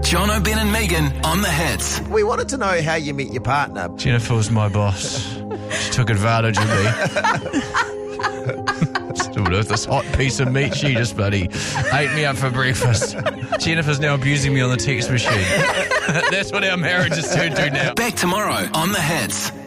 John O'Ben and Megan on the Hits. We wanted to know how you meet your partner. Jennifer was my boss. She took advantage of me. Stood with this hot piece of meat. She just bloody ate me up for breakfast. Jennifer's now abusing me on the text machine. That's what our marriage has turned to now. Back tomorrow on the Hits.